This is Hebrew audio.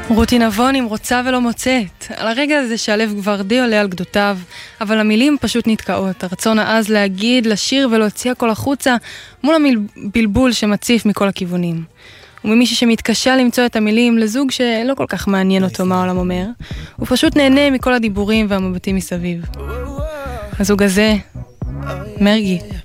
רותי נבון עם רוצה ולא מוצאת. על הרגע הזה שהלב כבר די עולה על גדותיו, אבל המילים פשוט נתקעות. הרצון העז להגיד, לשיר ולהוציא הכל החוצה מול הבלבול שמציף מכל הכיוונים. וממישהו שמתקשה למצוא את המילים לזוג שלא כל כך מעניין אותו מה העולם אומר, הוא פשוט נהנה מכל הדיבורים והמבטים מסביב. הזוג הזה, מרגי.